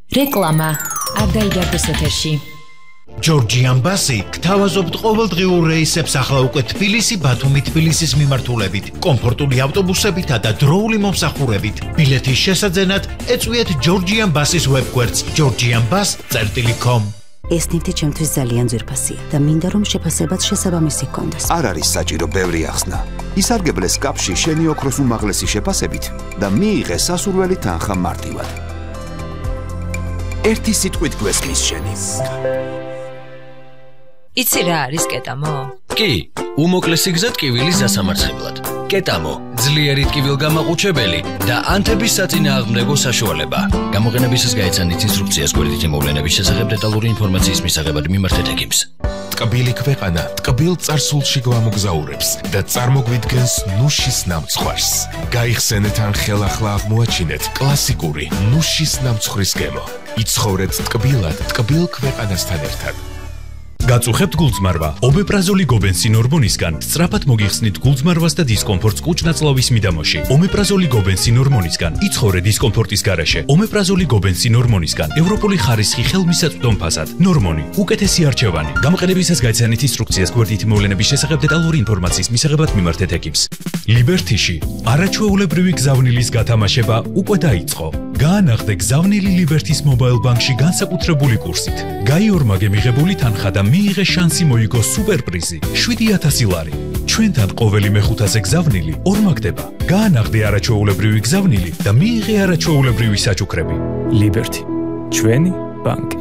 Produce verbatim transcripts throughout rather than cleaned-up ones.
რეკლამა არ დაიდარდეს ეთერში. ჯორჯიან ბასი გთავაზობთ ყოველდღიურ რეისებს ახლა უკვე თბილისი ბათუმი თბილისის მიმართულებით, კომფორტული ავტობუსებითა და დროული მომსახურებით. ბილეთის შესაძენად ეწვიეთ ჯორჯიან ბასის ვებგვერდს ჯორჯიან ბას წერტილი კომ. ეს ნივთი ჩემთვის ძალიან ძვირფასია და მინდა რომ შეფასებაც შესაბამისი ჰქონდეს. არ არის საჭირო ბევრი ახსნა. ისარგებლე სკაფში შენი ოქროს უმაღლესი შეფასებით და მიიღე სასურველი თანხა მარტივად. ერთი სიტყვით გვესმის შენი. იცი რა არის კეტამო? კი, უმოკლესი გზა ტკივილის დასამარცხებლად. კეტამო, ძლიერი ტკივილგამაყუჩებელი და ანთების საწინააღმდეგო საშუალება. გამოყენებისას გაეცანით ინსტრუქციას გვერდით მოვლენების შესახებ დეტალური ინფორმაციის მისაღებად მიმართეთ ექიმს. ტკბილი ქვეყანა ტკბილ წარსულში გვამოგზაურებს და წარმოგვიდგენს ნუშის ნამცხვარს. გაიხსენეთ ან ხელახლა აღმოაჩინეთ კლასიკური ნუშის ნამცხვრის გემო. იცხოვრეთ ტკბილად ტკბილ ქვეყანასთან ერთად. გაწუხებთ გულწმარვა. ომეპრაზოლი გობენსინ ჰორმონისგან სწრაფად მოგიხსნით გულწმარვას და დისკომფორტს კუჭ-ნაწლავის მიდამოში. ომეპრაზოლი გობენსინ ჰორმონისგან იცხოვრე დისკომფორტის გარეშე. ომეპრაზოლი გობენსინ ჰორმონისგან ევროპული ხარისხი ხელმისაწვდომ ფასად. ნორმონი უკეთესი არჩევანი. გამოყენებისას გაეცანით ინსტრუქციას გვერდით მოვლენების შესახებ დეტალური ინფორმაციის მისაღებად მიმართეთ ექიმს. ლიბერთიში არაჩვეულებრივი გზავნილის გათამაშება უკვე დაიწყო. გაანაღდე გზავნილი ლიბერთის მობაილ ბანკში განსაკუთრებული კურსით. გაიორმაგე მიღებული თანხა და მიიღე შანსი მოიგო სუპერპრიზი შვიდი ათასი ლარი. ჩვენთან ყოველი მეხუთაზე გზავნილი ორმაგდება. გაანაღდე არაჩვეულებრივი გზავნილი და მიიღე არაჩვეულებრივი საჩუქრები. ლიბერთი, ჩვენი ბანკი.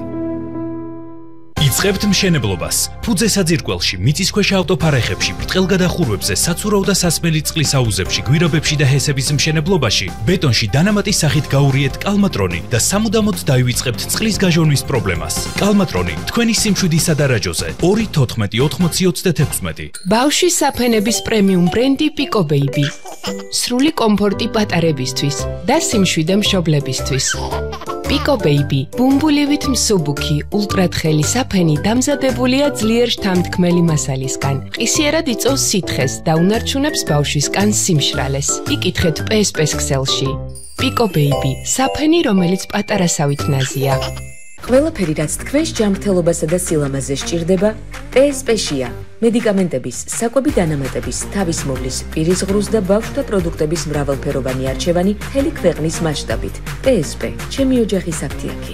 იწყებთ მშენებლობას. ფუძე საძირკველში, მიწისქვეშა ავტოფარეხებში, ბრტყელგადახურვებზე, საცურაო და სასმელი წყლის აუზებში, გვირაბებში და ჰესების მშენებლობაში, ბეტონში დანამატის სახით გაურიეთ კალმატრონი და სამუდამოდ დაივიწყებთ წყლის გაჟონვის პრობლემას. კალმატრონი თქვენი სიმშვიდისა და რაჯოზე. ორი თოთხმეტი ოთხმოცი ოცდაექვსი. ბავშვის საფენების პრემიუმ ბრენდი პიკო ბეიბი. სრული კომფორტი პატარებისთვის და სიმშვიდე მშობლებისთვის. პიკო ბეიბი, ბუმბულივით მსუბუქი, ულტრათხელი საფენი დამზადებულია ძლიერ შთამთქმელი მასალისგან. ყისიერად იწვევს სითხეს და უნარჩუნებს ბავშვის კანს სიმშრალეს. იკითხეთ პე ეს პე-ს ქსელში. პიკო ბეიბი, საფენი, რომელიც პატარასავით ნაზია. ყველაფერი, რაც თქვენს ჯანმრთელობასა და სილამაზეს სჭირდება, პე ეს პე-შია. მედიკამენტების, საკვები დანამატების, თავის მოვლის, პირის ღრუს და ბავშვთა პროდუქტების მრავალფეროვანი არჩევანი მთელი ქვეყნის მასშტაბით. პე ეს პე, ჩემი ოჯახის აფთიაქი.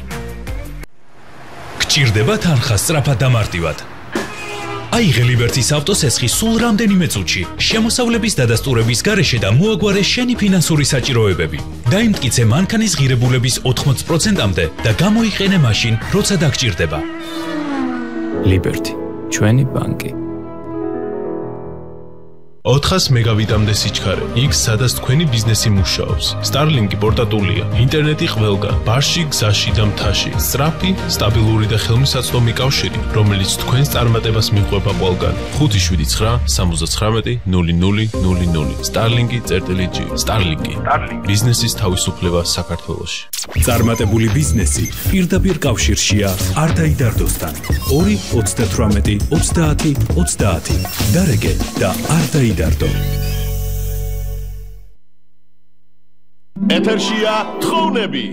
გჭირდება თანხა სწრაფად და მარტივად. აიღე ლიბერთის ავტოსესხი სულ რამდენიმე წუთში, შემოსავლების დადასტურების გარეშე და მოაგვარე შენი ფინანსური საჭიროებები. დაიმტკიცე მანქანის ღირებულების ოთხმოცი პროცენტამდე და გამოიყენე მაშინ, როცა დაგჭირდება. ლიბერთი, ჩვენი ბანკი. ოთხას მეგავიტამდე სიჩქარე. იქ სადაც თქვენი ბიზნესი მუშაობს. Starlink-ი პორტატულია. ინტერნეტი ყველგან, ბარში, გზაში და მთაში. სწრაფი, სტაბილური და ხელმისაწვდომი კავშირი, რომელიც თქვენს წარმატებას მიყვება ყველგან. ხუთი შვიდი ცხრა სამოცდათხრამეტი ნული ნული ნული ნული. Starlink-ი წერტილი ჯი. Starlink-ი. ბიზნესის თავისუფლება საქართველოში. წარმატებული ბიზნესი პირდაპირ კავშირშია არ დაიდარდოსთან. ორი ოცდათვრამეტი ოცდაათი ოცდაათი. დარეგე და არ დაიდარდო. ეთერშია თხოვნები.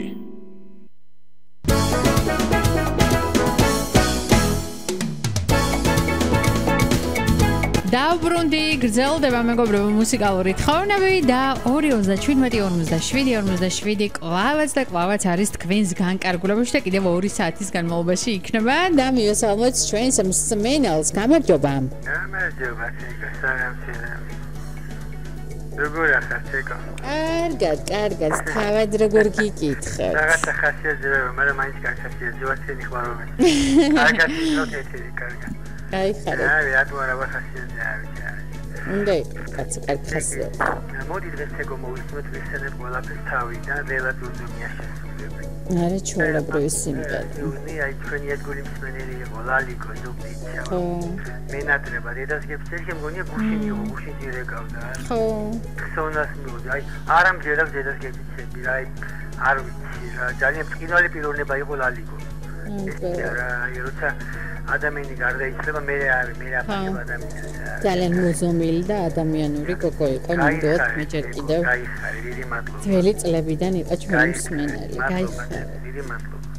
დაუბრუნდი, გრძელდება მეგობრებო მუსიკალური თხოვნები და ორი ოცდაჩვიდმეტი ორმოცდაშვიდი ორმოცდაშვიდი კლავაც და კლავაც არის თქვენს განკარგულებაში და კიდევ ორი საათის განმავლობაში იქნება და მივესალმოთ ჩვენს მსმენელს. გამარჯობა. გამარჯობა, ცეკა, საღამოშილები. როგორ ახარ, ცეკა? კარგად, კარგად, თავად როგორ გიკითხებთ? რაღაცა ხასიათდება, მაგრამ მაინც კარგი ხასიათდება, ცენი ხმარობენ. კარგად ისნოთ ეთერი, კარგად. აი ხარ. აი, რატო არა ხასიათდება, ვიცი. უნდა კაცი კარგი ხასიათი. მოდი დღეს ცეკო მოვისმოთ ვისენებ ყველაფერს თავი და ველად უზომია შესრულები. არა ჩვეულებრივი სიმღერა. ნუ აი ჩვენი ადგილი მსმენელი იყო ლალიკო ზუგდიდში. ხო. მენატრება დედას გეფცერში მგონია გუშინი იყო, გუშინი რეკავდა. ხო. ხსოვნას მივოდი. აი არ ამჯერად დედას გეფცერები რა, აი არ ვიცი რა, ძალიან მწკინველი პიროვნება იყო ლალიკო. რა, აი როცა ადამიანი გარდაიცვალა, მე არის, მე აფიქრებ ადამიანს. ძალიან მოზომილი და ადამიანური გოგო იყო, ნამდვილად მე ჯერ კიდევ. გაიხარე, დიდი მადლობა. ძველი წლებიდან იყო ჩვენი მსმენელი. გაიხარე. დიდი მადლობა.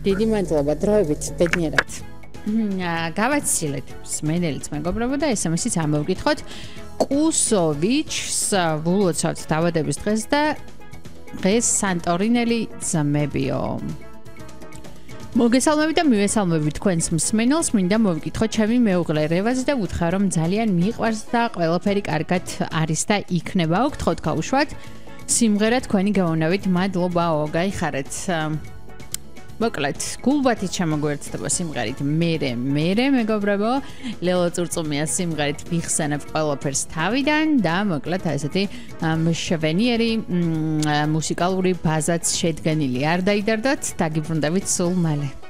დიდი მადლობა, დროებით ბედნიერად. გავაცილეთ სმენელიც მეგობრებო და ესემესიც ამოვკითხოთ. კუსოვიჩს ვულოცავთ დავადების დღეს და დღეს სანტორინელი ძმებიო. მოგესალმებით და მივესალმებით თქვენს მსმენელს, მინდა მოვკითხოთ ჩემი მეუღლე რევაზს და ვუთხრა რომ ძალიან მიყვარს და ყველაფერი კარგად არის და იქნება. ვკითხოთ გაუშვათ სიმღერა თქვენი გეოვნებით, მადლობაო, გაიხარეთ. მოკლედ, გულბათი ჩამოგვერცხდება სიმღერით მერე მერე მეგობრებო, ლელო წურწუმია სიმღერით ვიხსენებ ყველაფერს თავიდან და მოკლედ ესეთი მშვენიერი მუსიკალური ბაზაც შედგენილი. არ დაიდარდათ, დაგიბრუნდებით სულ მალე.